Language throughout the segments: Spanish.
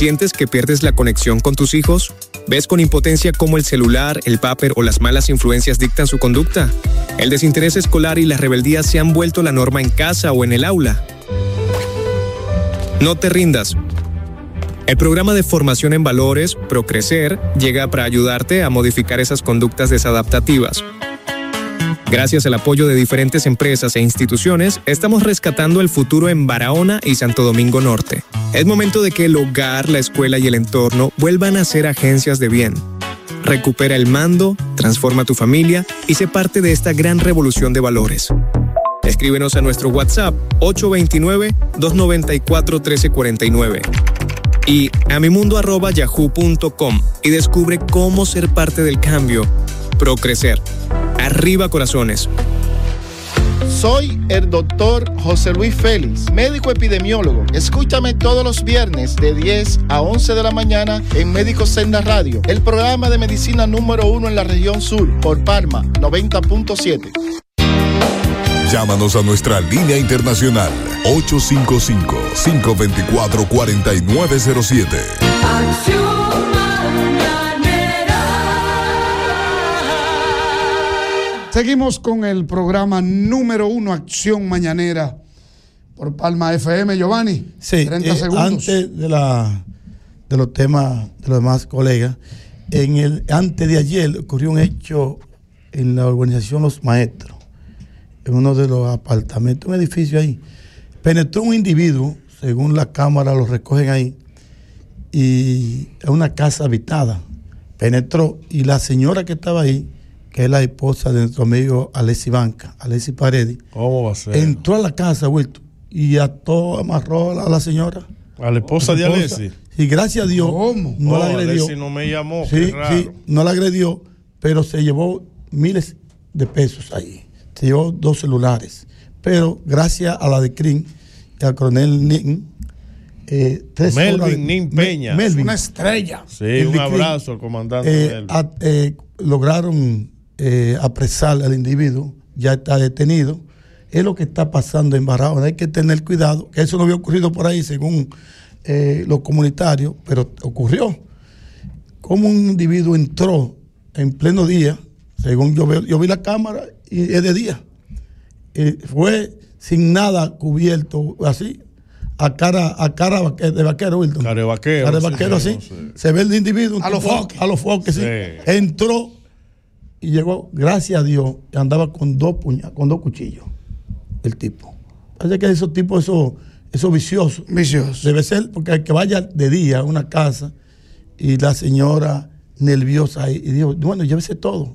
¿Sientes que pierdes la conexión con tus hijos? ¿Ves con impotencia cómo el celular, el papel o las malas influencias dictan su conducta? ¿El desinterés escolar y la rebeldía se han vuelto la norma en casa o en el aula? No te rindas. El programa de formación en valores, Procrecer, llega para ayudarte a modificar esas conductas desadaptativas. Gracias al apoyo de diferentes empresas e instituciones, estamos rescatando el futuro en Barahona y Santo Domingo Norte. Es momento de que el hogar, la escuela y el entorno vuelvan a ser agencias de bien. Recupera el mando, transforma tu familia y sé parte de esta gran revolución de valores. Escríbenos a nuestro WhatsApp 829-294-1349 y a mimundo@yahoo.com y descubre cómo ser parte del cambio. Procrecer. Arriba corazones. Soy el doctor José Luis Félix, médico epidemiólogo. Escúchame todos los viernes de 10 a 11 de la mañana en Médico Senda Radio, el programa de medicina número 1 en la región sur, por Palma 90.7. Llámanos a nuestra línea internacional 855-524-4907. Seguimos con el programa número 1, Acción Mañanera, por Palma FM. Giovanni, sí, 30 segundos. Antes de los temas de los demás colegas, antes de ayer ocurrió un hecho en la urbanización Los Maestros, en uno de los apartamentos, un edificio ahí. Penetró un individuo, según la cámara lo recogen ahí, y es una casa habitada. Penetró, y la señora que estaba ahí, que es la esposa de nuestro amigo Alexis Paredes. ¿Cómo va a ser? Entró a la casa, Wilton, y amarró a la señora. ¿A la esposa de Alexis? Y gracias a Dios, no la agredió. Alexis no me llamó, sí, qué raro. Sí, no la agredió, pero se llevó miles de pesos ahí. Se llevó 2 celulares. Pero gracias a la de CRIM y al coronel Nin, Melvin Peña. Melvin. Una estrella. Sí, un abrazo al comandante Melvin. Lograron apresar al individuo, ya está detenido. Es lo que está pasando en Barahona. Hay que tener cuidado, que eso no había ocurrido por ahí según los comunitarios, pero ocurrió. Como un individuo entró en pleno día, según yo vi la cámara, y es de día. Fue sin nada cubierto, así, a cara de vaquero, Wilton. Cara de vaquero, así. Sí. Se ve el individuo. A los foques. Sí. Entró y llegó, gracias a Dios, andaba con 2 cuchillos, el tipo. Parece que esos tipos, esos viciosos. Debe ser, porque el que vaya de día a una casa y la señora nerviosa y dijo, bueno, llévese todo.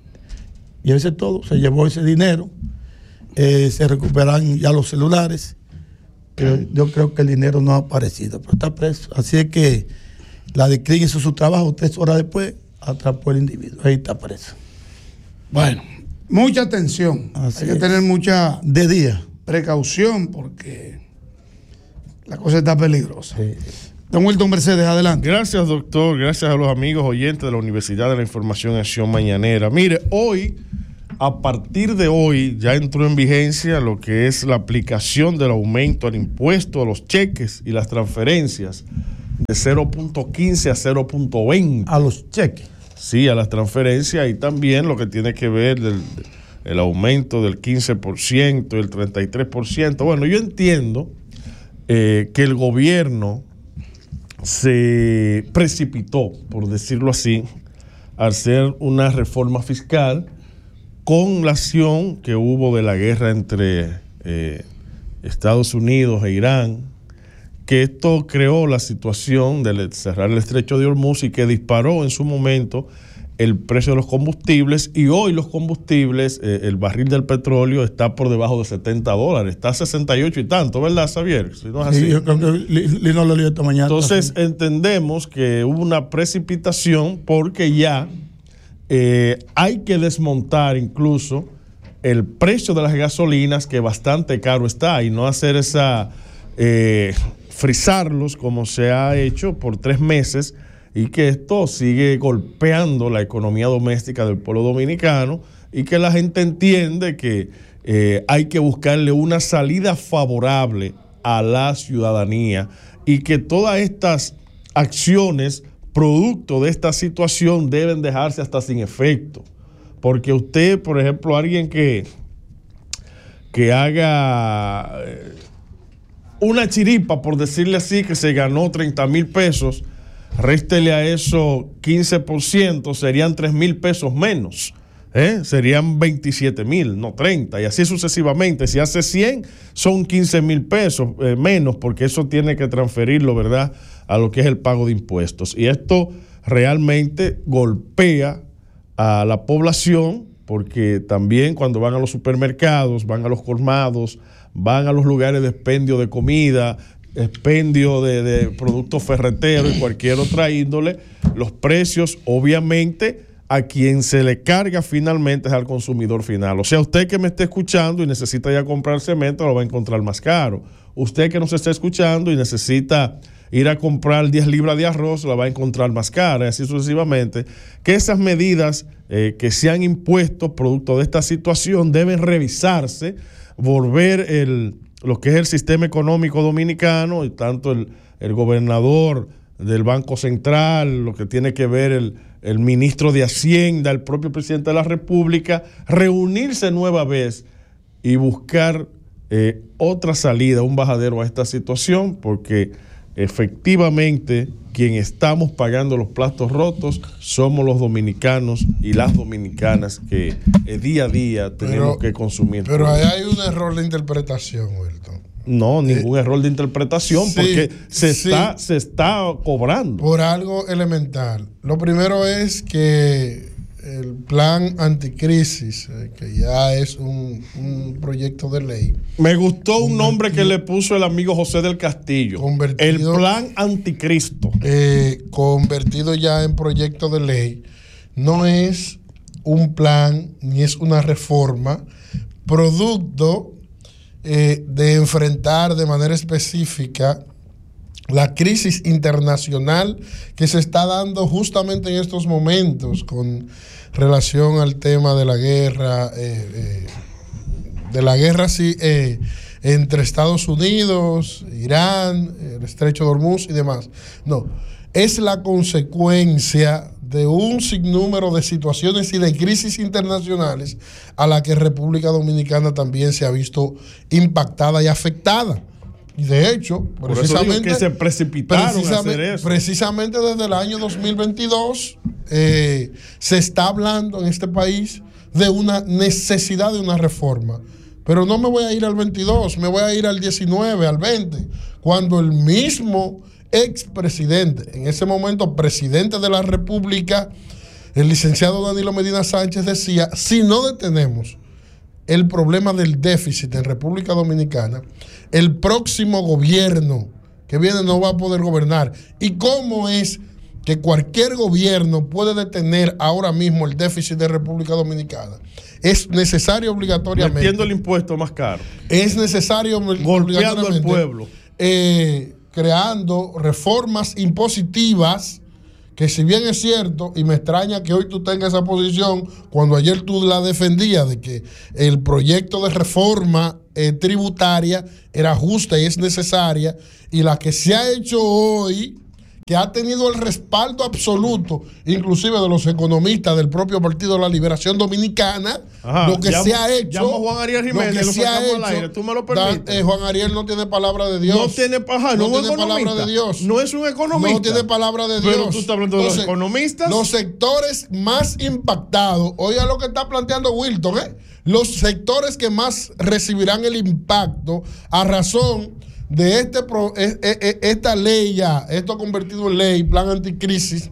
Se llevó ese dinero, se recuperan ya los celulares, pero yo creo que el dinero no ha aparecido, pero está preso. Así es que la de CRIM hizo su trabajo, 3 horas después atrapó el individuo, ahí está preso. Bueno, mucha atención. Hay que tener mucha precaución porque la cosa está peligrosa. Sí. Don Wilton Mercedes, adelante. Gracias, doctor. Gracias a los amigos oyentes de la Universidad de la Información y Acción Mañanera. Mire, a partir de hoy, ya entró en vigencia lo que es la aplicación del aumento al impuesto a los cheques y las transferencias de 0.15 a 0.20. ¿A los cheques? Sí, a las transferencias, y también lo que tiene que ver el aumento del 15%, el 33%. Bueno, yo entiendo que el gobierno se precipitó, por decirlo así, al hacer una reforma fiscal con la acción que hubo de la guerra entre Estados Unidos e Irán, que esto creó la situación de cerrar el estrecho de Hormuz y que disparó en su momento el precio de los combustibles, y hoy los combustibles, el barril del petróleo está por debajo de $70, está a 68 y tanto, ¿verdad, Xavier? Si no es así. Sí, yo creo que Lino lo leyó esta mañana. Entonces entendemos que hubo una precipitación porque ya hay que desmontar incluso el precio de las gasolinas, que bastante caro está, y no hacer frizarlos como se ha hecho por 3 meses, y que esto sigue golpeando la economía doméstica del pueblo dominicano, y que la gente entiende que hay que buscarle una salida favorable a la ciudadanía, y que todas estas acciones producto de esta situación deben dejarse hasta sin efecto. Porque usted, por ejemplo, alguien que haga una chiripa, por decirle así, que se ganó 30,000 pesos, réstele a eso 15%, serían 3,000 pesos menos. Serían 27,000, no 30, y así sucesivamente. Si hace 100, son 15,000 pesos menos, porque eso tiene que transferirlo, ¿verdad?, a lo que es el pago de impuestos. Y esto realmente golpea a la población, porque también cuando van a los supermercados, van a los colmados, van a los lugares de expendio de comida, expendio de productos ferreteros y cualquier otra índole, los precios, obviamente, a quien se le carga finalmente es al consumidor final. O sea, usted que me esté escuchando y necesita ya comprar cemento, lo va a encontrar más caro. Usted que nos está escuchando y necesita ir a comprar 10 libras de arroz, la va a encontrar más cara, y así sucesivamente. Que esas medidas que se han impuesto producto de esta situación deben revisarse, volver lo que es el sistema económico dominicano, y tanto el gobernador del Banco Central, lo que tiene que ver el ministro de Hacienda, el propio presidente de la República, reunirse nueva vez y buscar otra salida, un bajadero a esta situación, porque efectivamente quien estamos pagando los platos rotos somos los dominicanos y las dominicanas que día a día tenemos que consumir. Pero ahí hay un error de interpretación, Wilton. No, ningún error de interpretación, sí, porque se está cobrando. Por algo elemental. Lo primero es que el plan anticrisis, que ya es un proyecto de ley. Me gustó un nombre que le puso el amigo José del Castillo. El plan anticristo. Convertido ya en proyecto de ley, no es un plan ni es una reforma producto de enfrentar de manera específica la crisis internacional que se está dando justamente en estos momentos con relación al tema de la guerra, entre Estados Unidos, Irán, el Estrecho de Hormuz y demás. No, es la consecuencia de un sinnúmero de situaciones y de crisis internacionales a la que República Dominicana también se ha visto impactada y afectada. Y de hecho, precisamente, que se precipitaron a hacer eso. Precisamente desde el año 2022 se está hablando en este país de una necesidad de una reforma. Pero no me voy a ir al 22, me voy a ir al 19, al 20, cuando el mismo expresidente, en ese momento presidente de la República, el licenciado Danilo Medina Sánchez, decía: si no detenemos el problema del déficit en República Dominicana, el próximo gobierno que viene no va a poder gobernar. ¿Y cómo es que cualquier gobierno puede detener ahora mismo el déficit de República Dominicana? Es necesario obligatoriamente. Metiendo el impuesto más caro. Es necesario golpeando al pueblo. Creando reformas impositivas, que si bien es cierto, y me extraña que hoy tú tengas esa posición, cuando ayer tú la defendías de que el proyecto de reforma tributaria era justa y es necesaria, y la que se ha hecho hoy, que ha tenido el respaldo absoluto, inclusive de los economistas del propio Partido de la Liberación Dominicana. Ajá, lo que se ha hecho. Llamo a Juan Ariel Jiménez, lo sacamos al aire. ¿Tú me lo permites? Juan Ariel no tiene palabra de Dios. No tiene palabra de Dios. No es un economista. No tiene palabra de Dios. Pero tú estás hablando de los economistas. Los sectores más impactados, oiga lo que está planteando Wilton, los sectores que más recibirán el impacto a razón de esta ley, ya esto convertido en ley, plan anticrisis,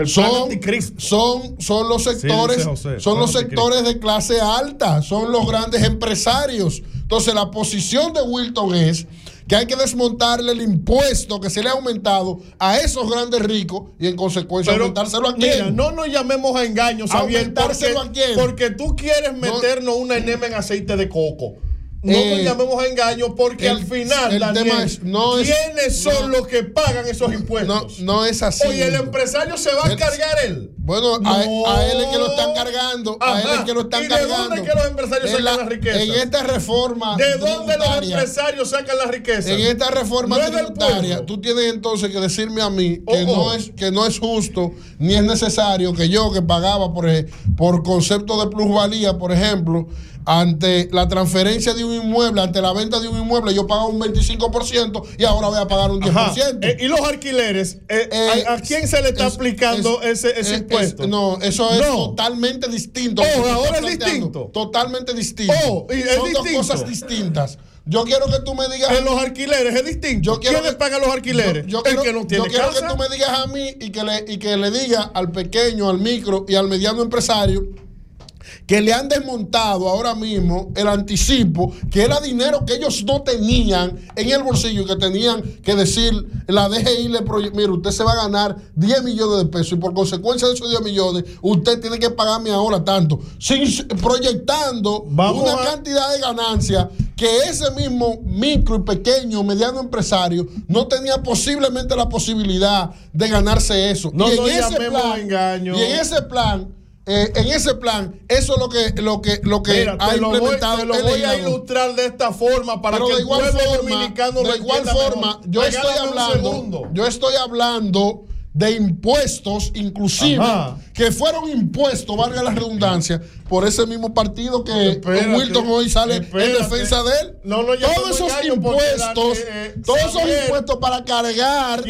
son los sectores, son los sectores de clase alta, son los grandes empresarios. Entonces la posición de Wilton es que hay que desmontarle el impuesto que se le ha aumentado a esos grandes ricos y en consecuencia aumentárselo a quién. Mira, no nos llamemos a engaños, Javier, aumentárselo a quién. Porque tú quieres meternos una enema en aceite de coco. no nos llamemos a engaño, porque al final, Daniel, ¿quiénes son los que pagan esos impuestos? No es así. Oye, el empresario se va a cargar él. Bueno, a él es que lo están cargando. Ajá. A él es que lo están cargando. ¿De dónde es que los empresarios sacan la riqueza? En esta reforma ¿de dónde los empresarios sacan la riqueza? En esta reforma tributaria, tú tienes entonces que decirme a mí que no es justo ni es necesario que yo, que pagaba por concepto de plusvalía, por ejemplo, ante la transferencia de un inmueble, ante la venta de un inmueble, yo pagaba un 25% y ahora voy a pagar un 10%. ¿Y los alquileres? ¿A quién se le está aplicando ese impuesto? Eso es totalmente distinto. Ahora es distinto. Totalmente distinto. Son dos cosas distintas. Yo quiero que tú me digas. En los alquileres es distinto. ¿Quiénes pagan los alquileres? Yo quiero que tú me digas a mí y que le diga al pequeño, al micro y al mediano empresario que le han desmontado ahora mismo el anticipo, que era dinero que ellos no tenían en el bolsillo, que tenían que decir, la DGI mire, usted se va a ganar 10 millones de pesos y por consecuencia de esos 10 millones, usted tiene que pagarme ahora tanto, proyectando una cantidad de ganancias que ese mismo micro y pequeño, mediano empresario no tenía posiblemente la posibilidad de ganarse eso. No nos llamemos engaño. Y en ese plan, eso es lo que mira, ha implementado. Te lo voy a ilustrar de esta forma para que el pueblo dominicano lo entienda mejor. Yo estoy hablando de impuestos, inclusive, que fueron impuestos, valga la redundancia, por ese mismo partido que Wilton hoy sale en defensa de él. Todos esos impuestos para cargar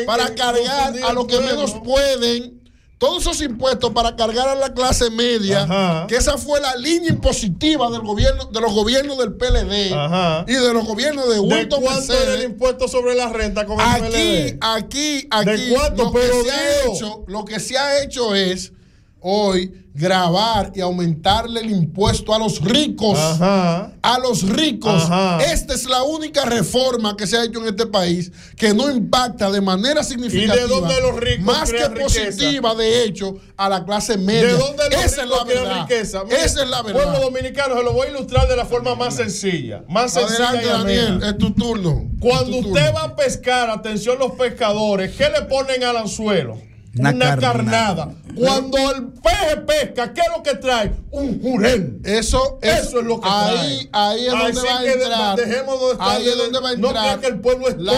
a los que menos pueden. Todos esos impuestos para cargar a la clase media, que esa fue la línea impositiva del gobierno, de los gobiernos del PLD y de los gobiernos de Wilton. ¿De cuánto era el impuesto sobre la renta con el PLD? Aquí, ¿de cuánto? Lo que se ha hecho es hoy gravar y aumentarle el impuesto a los ricos. A los ricos. Esta es la única reforma que se ha hecho en este país que no impacta de manera significativa. ¿Y de dónde los ricos más que positiva, de hecho, a la clase media? ¿De dónde los Esa ricos es la verdad. Riqueza? Mira, esa es la verdad. Pueblo dominicano, se lo voy a ilustrar de la forma más sencilla. Adelante, Daniel, es tu turno. Cuando usted va a pescar, atención los pescadores, ¿qué le ponen al anzuelo? Una carnada. Cuando el peje pesca, ¿qué es lo que trae? Un jurel. Eso es lo que trae. Ahí es donde va a entrar. Ahí es donde va a entrar. No crea que el pueblo es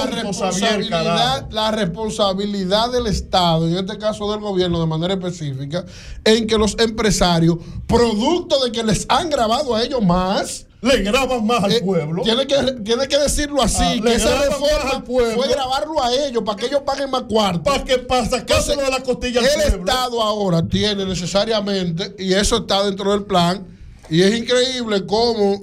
la responsabilidad del Estado, en este caso del gobierno de manera específica, en que los empresarios, producto de que les han grabado a ellos más, le graban más al pueblo. Tiene que decirlo así, que esa reforma fue grabarlo a ellos para que ellos paguen más cuartos. Para sacárselo de la costilla al pueblo. El Estado ahora tiene necesariamente, y eso está dentro del plan, y es increíble cómo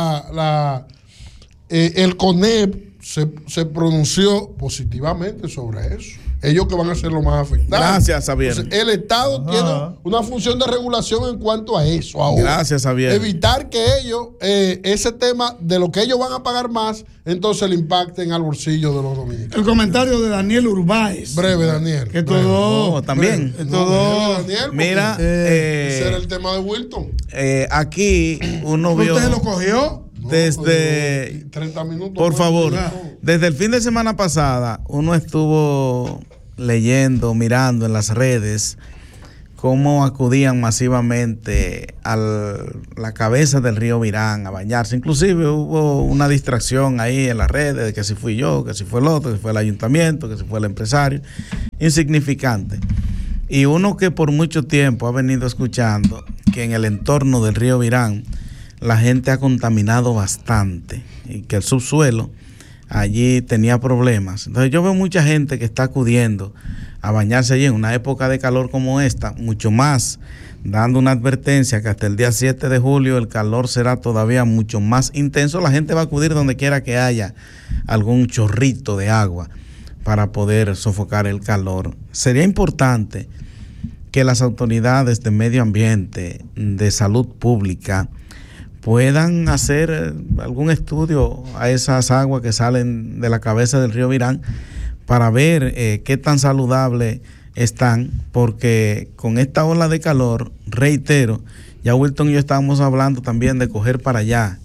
el CONEP se pronunció positivamente sobre eso. Ellos que van a ser los más afectados. Gracias, Javier. Entonces, el Estado tiene una función de regulación en cuanto a eso. Ahora, gracias, Javier. Evitar que ellos, ese tema de lo que ellos van a pagar más, entonces le impacten al bolsillo de los dominicanos. El comentario de Daniel Urbáez. Breve, Daniel. Que todo. También. Daniel, mira, ese era el tema de Wilton. Aquí uno vio. ¿Usted lo cogió? Desde 30 minutos. Por favor, desde el fin de semana pasada, uno estuvo leyendo, mirando en las redes cómo acudían masivamente a la cabeza del río Virán a bañarse. Inclusive hubo una distracción ahí en las redes de que si fui yo, que si fue el otro, que si fue el ayuntamiento, que si fue el empresario. Insignificante. Y uno que por mucho tiempo ha venido escuchando que en el entorno del río Virán la gente ha contaminado bastante y que el subsuelo allí tenía problemas. Entonces yo veo mucha gente que está acudiendo a bañarse allí en una época de calor como esta, mucho más, dando una advertencia que hasta el día 7 de julio el calor será todavía mucho más intenso. La gente va a acudir donde quiera que haya algún chorrito de agua para poder sofocar el calor. Sería importante que las autoridades de medio ambiente, de salud pública, puedan hacer algún estudio a esas aguas que salen de la cabeza del río Virán para ver qué tan saludables están, porque con esta ola de calor, reitero, ya Wilton y yo estábamos hablando también de coger para allá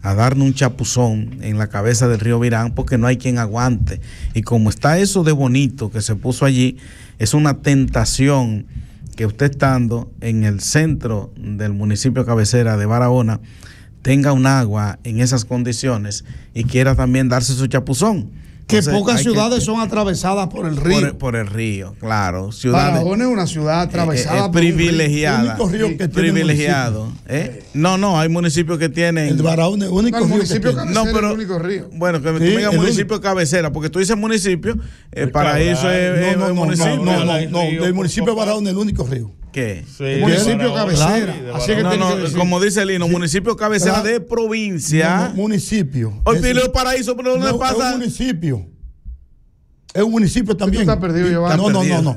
a darnos un chapuzón en la cabeza del río Virán, porque no hay quien aguante. Y como está eso de bonito que se puso allí, es una tentación que usted, estando en el centro del municipio cabecera de Barahona, tenga un agua en esas condiciones y quiera también darse su chapuzón. Entonces, que pocas ciudades son atravesadas por el río. Por el río, claro. Barahona es una ciudad atravesada por privilegiada. El único río que privilegiado. No, hay municipios que tienen. El Barahona es el único río que tiene. No, pero el único río. Bueno, que tú me digas municipio cabecera, porque tú dices municipio, Paraíso es municipio. No, el municipio de Barahona es el único río. ¿Qué? Sí, municipio cabecera. Así que como dice Lino, municipio cabecera de provincia. Municipio. Hoy Pilo Paraíso, pero no pasa. Es un municipio. Es un municipio también. Tú estás perdido, Giovanni. No.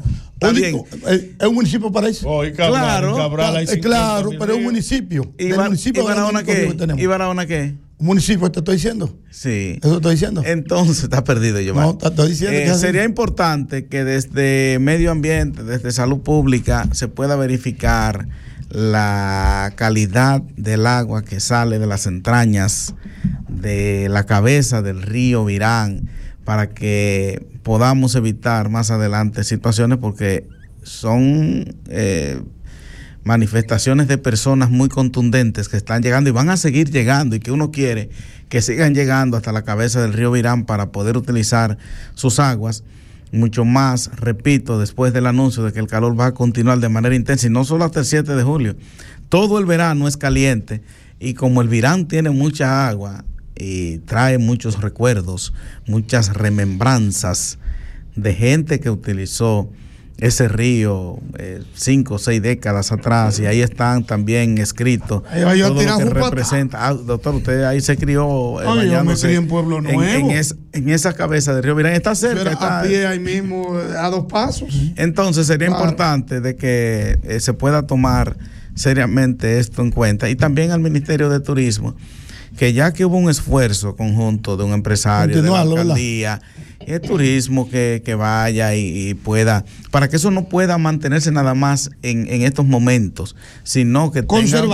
Es un municipio Paraíso. Claro, claro, pero es un municipio. ¿Y Barahona qué? ¿Y Barahona qué? Un municipio, te estoy diciendo. Sí. Eso estoy diciendo. Entonces, está perdido, Giovanni. No, te estoy diciendo que sería importante que desde medio ambiente, desde salud pública, se pueda verificar la calidad del agua que sale de las entrañas de la cabeza del río Virán, para que podamos evitar más adelante situaciones, porque son manifestaciones de personas muy contundentes que están llegando y van a seguir llegando, y que uno quiere que sigan llegando hasta la cabeza del río Virán para poder utilizar sus aguas. Mucho más, repito, después del anuncio de que el calor va a continuar de manera intensa, y no solo hasta el 7 de julio. Todo el verano es caliente, y como el Virán tiene mucha agua y trae muchos recuerdos, muchas remembranzas de gente que utilizó ese río 5 o 6 décadas atrás, y ahí están también escritos todo lo que representa. Doctor, usted ahí se crió. Yo me crié en Pueblo Nuevo. En esa cabeza de río Virán, está cerca. Está a pie ahí mismo, a 2 pasos. Entonces sería importante de que se pueda tomar seriamente esto en cuenta, y también al Ministerio de Turismo, que ya que hubo un esfuerzo conjunto de un empresario, de la alcaldía, el turismo que vaya y pueda, para que eso no pueda mantenerse nada más en estos momentos, sino que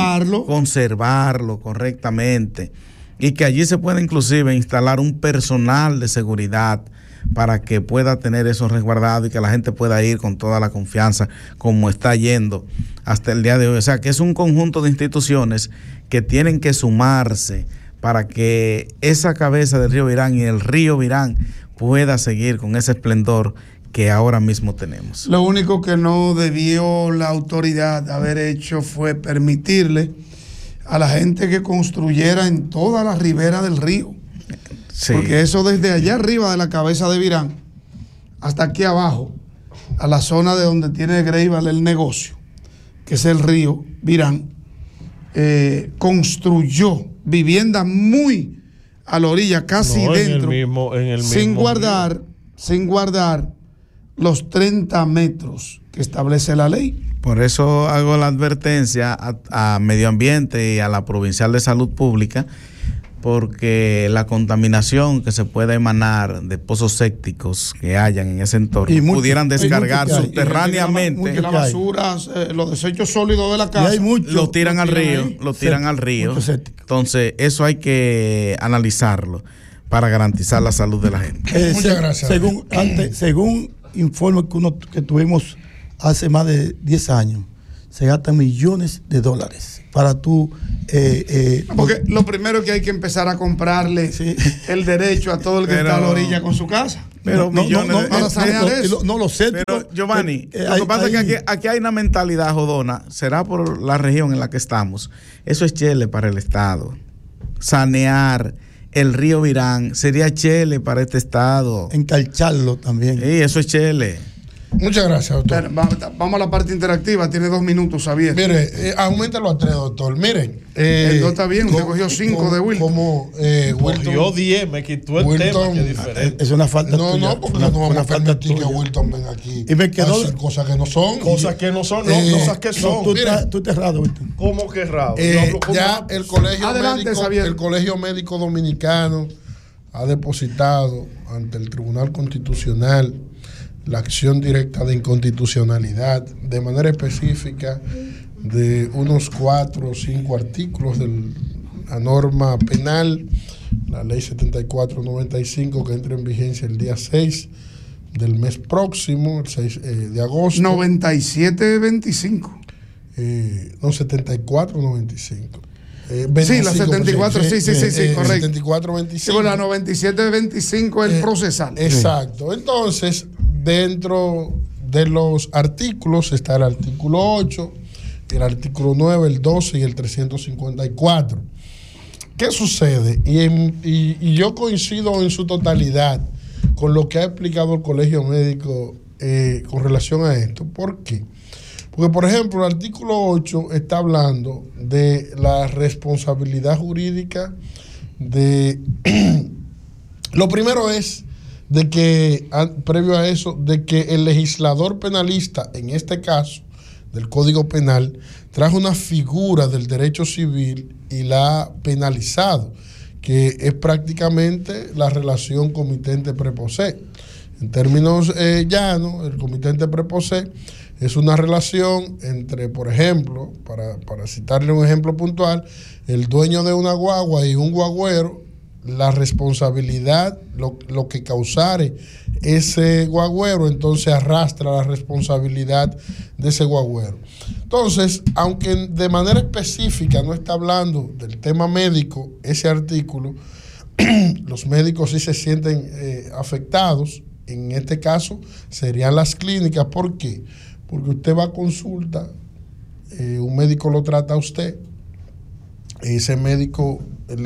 conservarlo correctamente, y que allí se pueda inclusive instalar un personal de seguridad para que pueda tener eso resguardado y que la gente pueda ir con toda la confianza como está yendo hasta el día de hoy. O sea, que es un conjunto de instituciones que tienen que sumarse para que esa cabeza del río Virán y el río Virán pueda seguir con ese esplendor que ahora mismo tenemos. Lo único que no debió la autoridad haber hecho fue permitirle a la gente que construyera en toda la ribera del río. Sí. Porque eso desde allá arriba de la cabeza de Virán hasta aquí abajo, a la zona de donde tiene Greival el negocio, que es el río Virán, construyó viviendas muy a la orilla, casi dentro, sin guardar los 30 metros que establece la ley. Por eso hago la advertencia a Medio Ambiente y a la Provincial de Salud Pública, porque la contaminación que se puede emanar de pozos sépticos que hayan en ese entorno pudieran descargar subterráneamente. La basura, los desechos sólidos de la casa, lo tiran al río. Entonces, eso hay que analizarlo para garantizar la salud de la gente. Muchas gracias. Según informe que tuvimos hace más de 10 años, se gastan millones de dólares para tú... porque lo primero que hay que empezar a comprarle el derecho a todo el que está a la orilla con su casa. Pero no lo sé. Pero Giovanni, lo que pasa es que aquí hay una mentalidad jodona, será por la región en la que estamos. Eso es chele para el Estado. Sanear el río Virán sería chele para este Estado. Encalcharlo también. Sí, eso es chele. Muchas gracias, doctor. Vamos a la parte interactiva. Tiene 2 minutos, Javier. Mire, auméntalo a 3, doctor. Miren. El doctor está bien. Usted cogió 5 de Wilton. Como cogió 10, me quitó el tema, que es diferente. Es una falta tuya. No, porque no vamos a permitir que Wilton venga aquí y me quedó, a decir cosas que no son. Cosas que no son, cosas que son. Tú estás errado, Wilton. ¿Cómo que errado? Ya el Colegio Médico Dominicano ha depositado ante el Tribunal Constitucional la acción directa de inconstitucionalidad, de manera específica, de unos 4 o 5 artículos del la norma penal, la ley 7495, que entra en vigencia el día 6 del mes próximo, el 6 de agosto. 9725. No, 7495. Sí, la 74, sí, correcto. 7425. Sí, bueno, la 9725 es el procesal. Exacto. Entonces, dentro de los artículos está el artículo 8, el artículo 9, el 12 y el 354. ¿Qué sucede? Y yo coincido en su totalidad con lo que ha explicado el Colegio Médico con relación a esto. ¿Por qué? Porque, por ejemplo, el artículo 8 está hablando de la responsabilidad jurídica de... Lo primero es de que, previo a eso, de que el legislador penalista, en este caso, del Código Penal, trajo una figura del derecho civil y la ha penalizado, que es prácticamente la relación comitente-preposé. En términos llanos, el comitente-preposé es una relación entre, por ejemplo, para citarle un ejemplo puntual, el dueño de una guagua y un guagüero. La responsabilidad, lo que causare ese guagüero, entonces arrastra la responsabilidad de ese guagüero. Entonces, aunque de manera específica no está hablando del tema médico, ese artículo, los médicos sí se sienten afectados. En este caso serían las clínicas. ¿Por qué? Porque usted va a consulta, un médico lo trata a usted, ese médico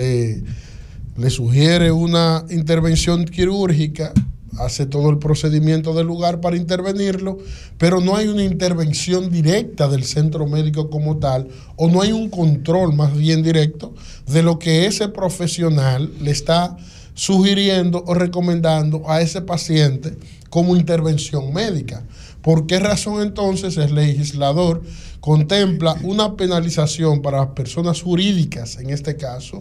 le sugiere una intervención quirúrgica, hace todo el procedimiento del lugar para intervenirlo, pero no hay una intervención directa del centro médico como tal, o no hay un control más bien directo de lo que ese profesional le está sugiriendo o recomendando a ese paciente como intervención médica. ¿Por qué razón entonces el legislador contempla una penalización para las personas jurídicas, en este caso,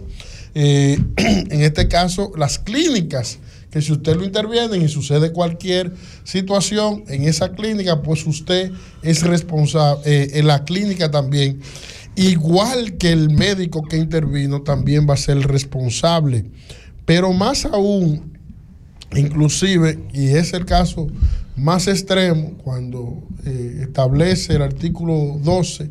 las clínicas, que si usted lo interviene y sucede cualquier situación en esa clínica, pues usted es responsable, en la clínica también, igual que el médico que intervino, también va a ser responsable. Pero más aún, inclusive, y es el caso más extremo, cuando establece el artículo 12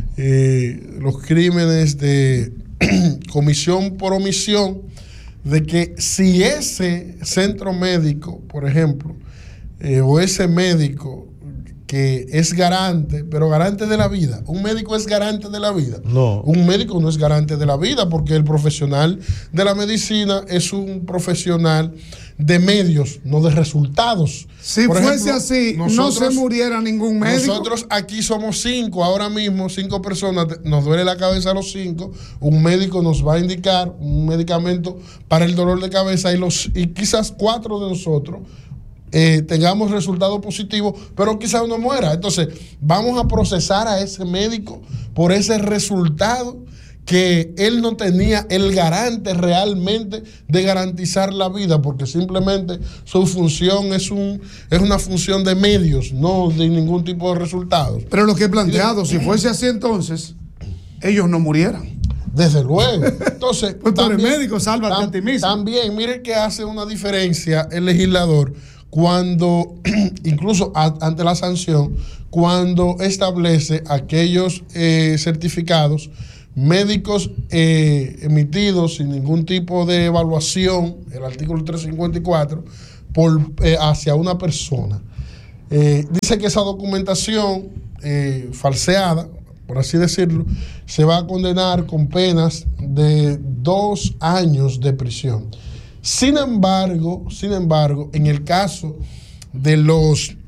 los crímenes de comisión por omisión, de que si ese centro médico, por ejemplo, o ese médico que es garante, pero garante de la vida. ¿Un médico es garante de la vida? No. Un médico no es garante de la vida, porque el profesional de la medicina es un profesional de medios, no de resultados. Si Por fuese ejemplo, así, no se muriera ningún médico. Nosotros aquí somos 5, ahora mismo 5 personas, nos duele la cabeza a los 5, un médico nos va a indicar un medicamento para el dolor de cabeza y quizás 4 de nosotros tengamos resultados positivos, pero quizás uno muera. Entonces, vamos a procesar a ese médico por ese resultado que él no tenía el garante realmente de garantizar la vida, porque simplemente su función es una función de medios, no de ningún tipo de resultados. Pero lo que he planteado, si fuese así entonces, ellos no murieran. Desde luego. Entonces, pues tú eres médico, sálvate a ti mismo. También, mire que hace una diferencia el legislador cuando, incluso ante la sanción, cuando establece aquellos certificados médicos emitidos sin ningún tipo de evaluación, el artículo 354, hacia una persona. Dice que esa documentación falseada, por así decirlo, se va a condenar con penas de 2 años de prisión. Sin embargo, en el caso de los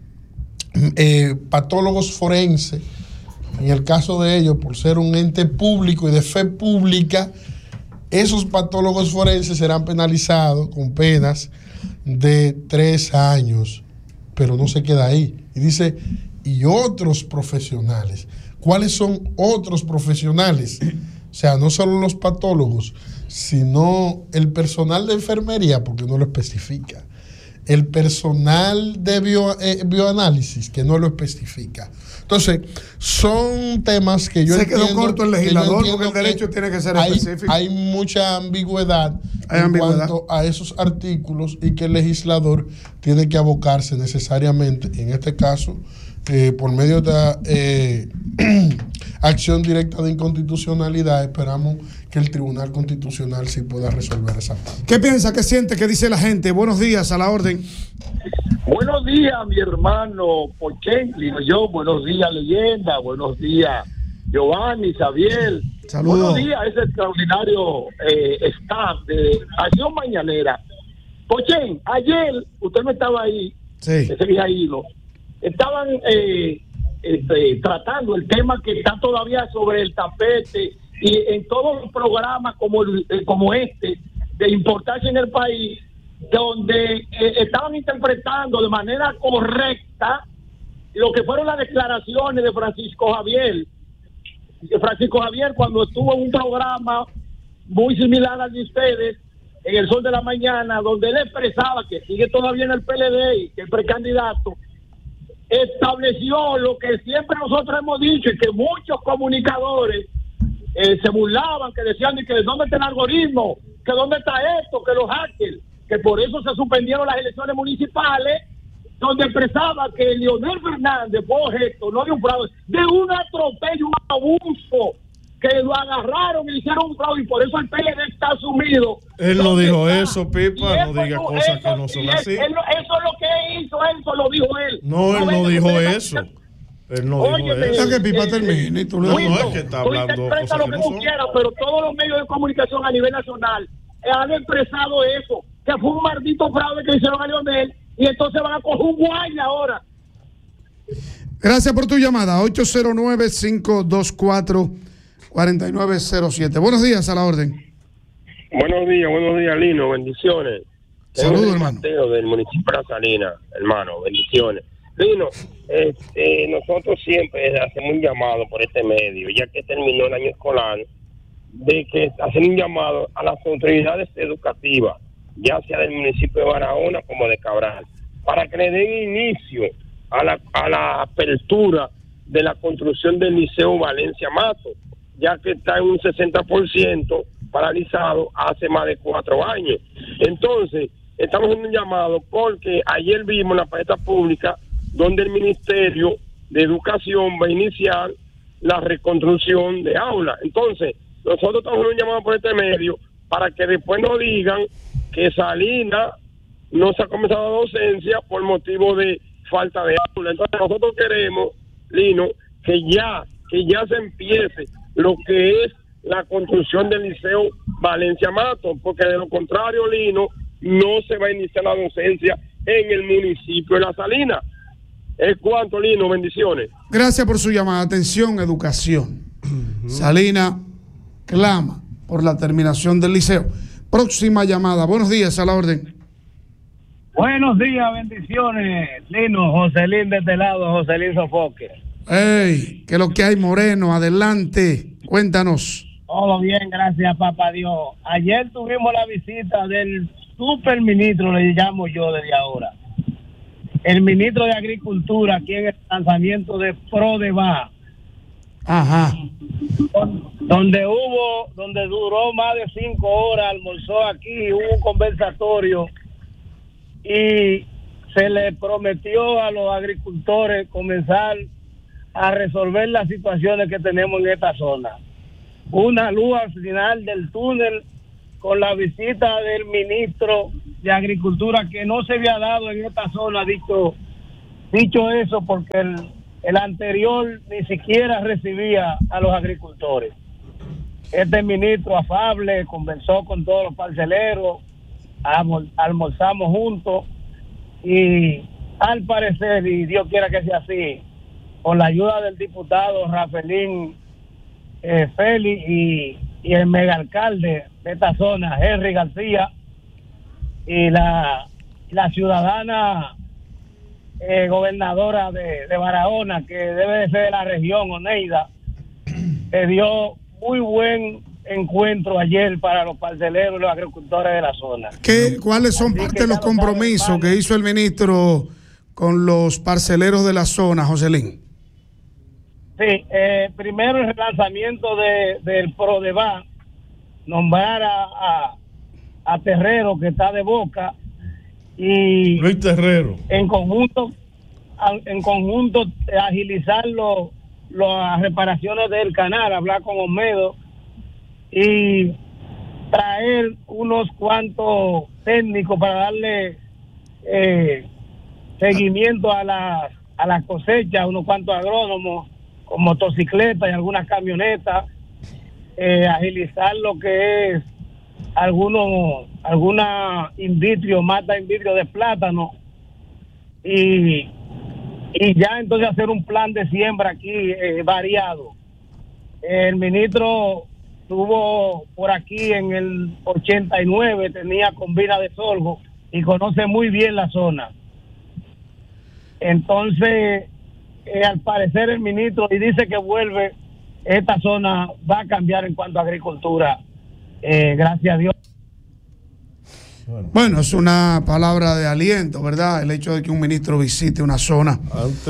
patólogos forenses, en el caso de ellos, por ser un ente público y de fe pública, esos patólogos forenses serán penalizados con penas de 3 años. Pero no se queda ahí. Y dice, y otros profesionales. ¿Cuáles son otros profesionales? O sea, no solo los patólogos, sino el personal de enfermería, porque no lo especifica. el personal de bioanálisis, que no lo especifica. Entonces, son temas que yo entiendo. Se quedó corto el legislador porque el derecho tiene que ser específico. Hay mucha ambigüedad cuanto a esos artículos y que el legislador tiene que abocarse necesariamente, en este caso, por medio de acción directa de inconstitucionalidad. Esperamos que el Tribunal Constitucional sí pueda resolver esa parte. ¿Qué piensa, qué siente, qué dice la gente? Buenos días, a la orden. Buenos días, mi hermano Pochen, digo yo. Buenos días, Leyenda. Buenos días, Giovanni, Xavier. Saludos. Buenos días, ese extraordinario staff de Acción Mañanera. Pochen, ayer, usted no estaba ahí, ese había ido. Estaban tratando el tema que está todavía sobre el tapete y en todos los programas como este de importancia en el país, donde estaban interpretando de manera correcta lo que fueron las declaraciones de Francisco Javier. Francisco Javier, cuando estuvo en un programa muy similar al de ustedes, en El Sol de la Mañana, donde él expresaba que sigue todavía en el PLD y que es precandidato, estableció lo que siempre nosotros hemos dicho y que muchos comunicadores se burlaban, que decían que dónde está el algoritmo, que dónde está esto, que los hackers, que por eso se suspendieron las elecciones municipales, donde expresaba que Leonel Fernández fue objeto, no de un fraude, de un atropello, un abuso, que lo agarraron y hicieron un fraude, y por eso el PLD está sumido. Él no dijo eso, Pipa, no diga cosas que no son así. Eso es lo que hizo él, eso lo dijo él. No, él no dijo eso. Él no dijo eso. Que Pipa termine. No, es que está hablando cosas lo que que no tú son. quieras, pero todos los medios de comunicación a nivel nacional han expresado eso, que fue un maldito fraude que hicieron a Leonel, y entonces van a coger un guay ahora. Gracias por tu llamada. 809-524-4907. Buenos días, a la orden. Buenos días, Lino, bendiciones. Saludos, hermano. Mateo del municipio de Salinas, hermano, bendiciones. Lino, nosotros siempre hacemos un llamado por este medio, ya que terminó el año escolar, de que hacen un llamado a las autoridades educativas, ya sea del municipio de Barahona como de Cabral, para que le den inicio a la apertura de la construcción del Liceo Valencia Mato, ya que está en un 60% paralizado hace más de 4 años. Entonces, estamos haciendo un llamado porque ayer vimos la palestra pública donde el Ministerio de Educación va a iniciar la reconstrucción de aulas. Entonces, nosotros estamos haciendo un llamado por este medio para que después nos digan que Salinas no se ha comenzado la docencia por motivo de falta de aula. Entonces nosotros queremos, Lino, que ya se empiece lo que es la construcción del Liceo Valencia Mato, porque de lo contrario, Lino, no se va a iniciar la docencia en el municipio de La Salina. Es cuanto, Lino, bendiciones. Gracias por su llamada. Atención, educación. Salinas clama por la terminación del liceo. Próxima llamada. Buenos días, a la orden. Buenos días, bendiciones, Lino. Joselín de este lado, Joselín Sofoque. ¡Ey! ¿Qué es lo que hay, Moreno? Adelante, cuéntanos. Todo bien, gracias, papá Dios. Ayer tuvimos la visita del superministro, le llamo yo desde ahora. El ministro de Agricultura aquí en el lanzamiento de ProDeva. Ajá. Donde duró más de 5 horas, almorzó aquí, hubo un conversatorio y se le prometió a los agricultores comenzar a resolver las situaciones que tenemos en esta zona. Una luz al final del túnel con la visita del ministro de Agricultura, que no se había dado en esta zona, dicho eso, porque el anterior ni siquiera recibía a los agricultores. Este ministro afable conversó con todos los parceleros, almorzamos juntos y al parecer, y Dios quiera que sea así, con la ayuda del diputado Rafaelín Félix y el megaalcalde de esta zona, Henry García, y la ciudadana gobernadora de Barahona, que debe de ser de la región, Oneida, dio muy buen encuentro ayer para los parceleros y los agricultores de la zona. ¿Cuáles son parte de los compromisos que hizo el ministro con los parceleros de la zona, Joselín? Sí, primero el lanzamiento del PRODEVA, nombrar a Terrero, que está de boca, y Luis Terrero. En conjunto agilizar las reparaciones del canal, hablar con Olmedo y traer unos cuantos técnicos para darle seguimiento a las cosechas, unos cuantos agrónomos con motocicletas y algunas camionetas, agilizar lo que es alguna mata in vitro de plátano y ya entonces hacer un plan de siembra aquí variado. El ministro estuvo por aquí en el 89, tenía combina de sorgo y conoce muy bien la zona. Entonces, al parecer el ministro, y dice que vuelve, esta zona va a cambiar en cuanto a agricultura, gracias a Dios. Bueno, es una palabra de aliento, ¿verdad? El hecho de que un ministro visite una zona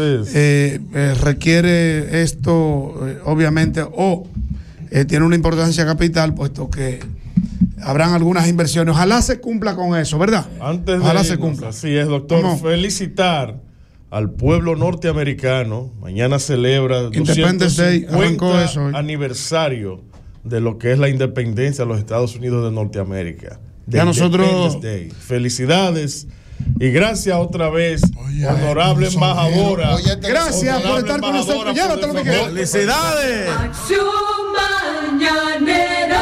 requiere esto, obviamente, tiene una importancia capital, puesto que habrán algunas inversiones. Ojalá se cumpla con eso, ¿verdad? Ojalá se cumpla. Así es, doctor. ¿Cómo? Felicitar al pueblo norteamericano. Mañana celebra el 250 aniversario de lo que es la independencia de los Estados Unidos de Norteamérica. Ya nosotros. Felicidades y gracias otra vez, honorable embajadora. Gracias por estar con nosotros. Llévatelo, Miguel. Felicidades. Acción Mañanera.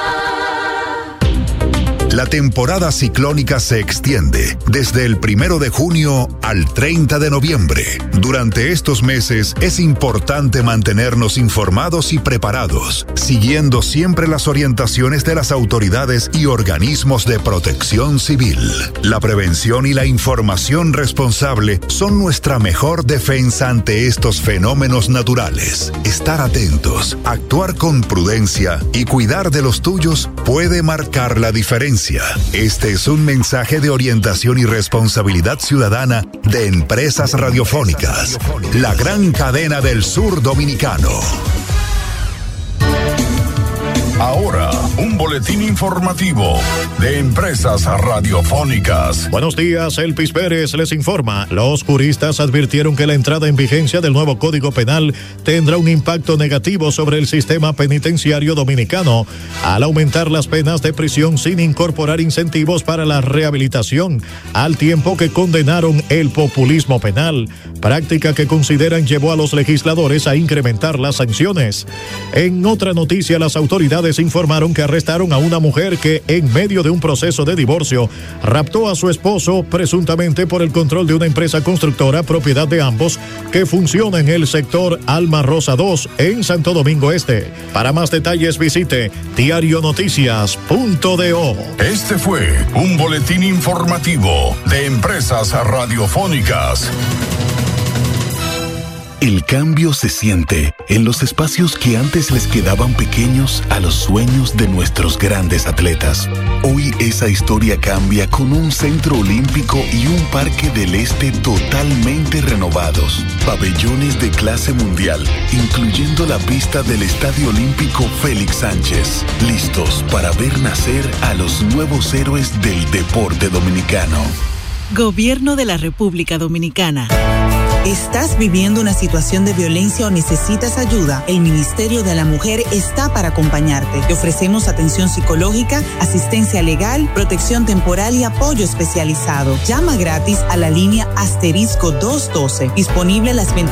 La temporada ciclónica se extiende desde el 1 de junio al 30 de noviembre. Durante estos meses es importante mantenernos informados y preparados, siguiendo siempre las orientaciones de las autoridades y organismos de protección civil. La prevención y la información responsable son nuestra mejor defensa ante estos fenómenos naturales. Estar atentos, actuar con prudencia y cuidar de los tuyos puede marcar la diferencia. Este es un mensaje de orientación y responsabilidad ciudadana de Empresas Radiofónicas, la gran cadena del sur dominicano. Ahora, un boletín informativo de Empresas Radiofónicas. Buenos días, Elpis Pérez les informa. Los juristas advirtieron que la entrada en vigencia del nuevo Código Penal tendrá un impacto negativo sobre el sistema penitenciario dominicano, al aumentar las penas de prisión sin incorporar incentivos para la rehabilitación, al tiempo que condenaron el populismo penal, práctica que consideran llevó a los legisladores a incrementar las sanciones. En otra noticia, las autoridades informaron que arrestaron a una mujer que, en medio de un proceso de divorcio, raptó a su esposo presuntamente por el control de una empresa constructora propiedad de ambos que funciona en el sector Alma Rosa 2 en Santo Domingo Este. Para más detalles visite diarionoticias.do. Este fue un boletín informativo de Empresas Radiofónicas. El cambio se siente en los espacios que antes les quedaban pequeños a los sueños de nuestros grandes atletas. Hoy esa historia cambia con un centro olímpico y un parque del este totalmente renovados. Pabellones de clase mundial, incluyendo la pista del Estadio Olímpico Félix Sánchez. Listos para ver nacer a los nuevos héroes del deporte dominicano. Gobierno de la República Dominicana. ¿Estás viviendo una situación de violencia o necesitas ayuda? El Ministerio de la Mujer está para acompañarte. Te ofrecemos atención psicológica, asistencia legal, protección temporal y apoyo especializado. Llama gratis a la línea *212, disponible las 24